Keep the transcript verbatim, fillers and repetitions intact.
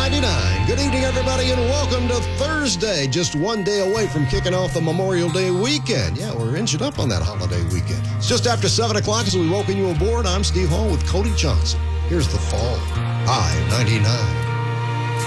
ninety-nine. Good evening, everybody, and welcome to Thursday. Just one day away from kicking off the Memorial Day weekend. Yeah, we're inching up on that holiday weekend. It's just after seven o'clock as we welcome you aboard. I'm Steve Hall with Cody Johnson. Here's the fall. I ninety-nine.